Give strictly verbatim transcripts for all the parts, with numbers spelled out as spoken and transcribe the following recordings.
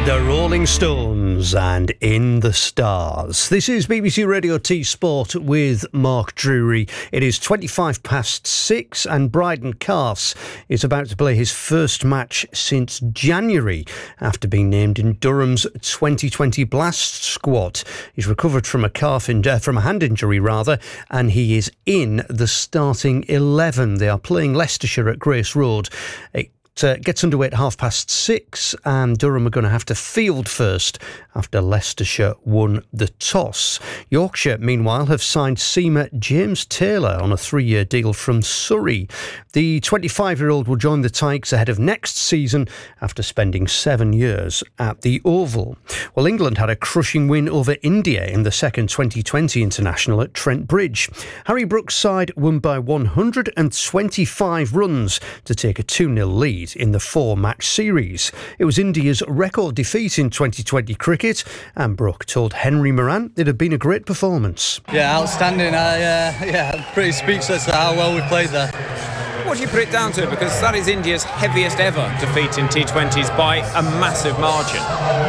The Rolling Stones and In the Stars. This is B B C Radio T Sport with Mark Drury. It is twenty-five past six and Bryden Carse is about to play his first match since January after being named in Durham's twenty twenty Blast squad. He's recovered from a calf in, uh, from a hand injury rather, and he is in the starting eleven. They are playing Leicestershire at Grace Road. It Uh, gets underway at half past six, and Durham are going to have to field first after Leicestershire won the toss. Yorkshire, meanwhile, have signed seamer James Taylor on a three-year deal from Surrey. The twenty-five-year-old will join the Tykes ahead of next season after spending seven years at the Oval. Well, England had a crushing win over India in the second twenty twenty international at Trent Bridge. Harry Brook's side won by one hundred twenty-five runs to take a two nil lead in the four-match series. It was India's record defeat in twenty twenty cricket, and Brook told Henry Moran it had been a great performance. Yeah, outstanding. I, uh, yeah, I'm pretty speechless at how well we played there. What do you put it down to? Because that is India's heaviest ever defeat in T twenties by a massive margin.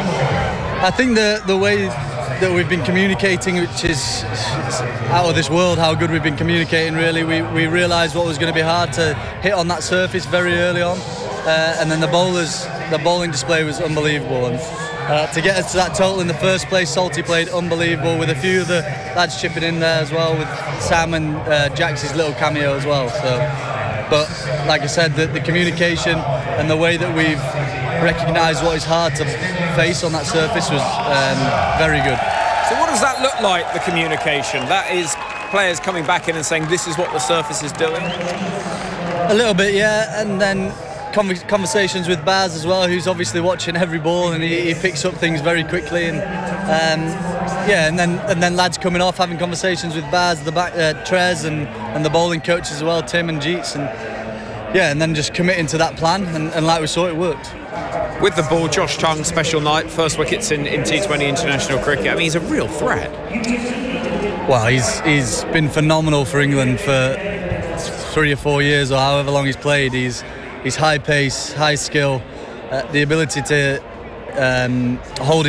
I think the the way that we've been communicating, which is out of this world, how good we've been communicating, really. We, we realised what was going to be hard to hit on that surface very early on. Uh, and then the bowlers, the bowling display was unbelievable. And uh, to get us to that total in the first place, Salty played unbelievable with a few of the lads chipping in there as well, with Sam and uh, Jax's little cameo as well. So, but like I said, the, the communication and the way that we've recognised what is hard to face on that surface was um, very good. So what does that look like, the communication? That is players coming back in and saying this is what the surface is doing? A little bit, yeah, and then conversations with Baz as well, who's obviously watching every ball, and he, he picks up things very quickly, and um, yeah, and then and then lads coming off having conversations with Baz, the back uh, Trez, and and the bowling coaches as well, Tim and Jeets, and yeah, and then just committing to that plan, and, and like we saw, it worked. With the ball, Josh Tongue, special night, first wickets in, in T twenty international cricket. I mean, he's a real threat. Well, he's he's been phenomenal for England for three or four years, or however long he's played. He's he's high pace, high skill, uh, the ability to um, hold his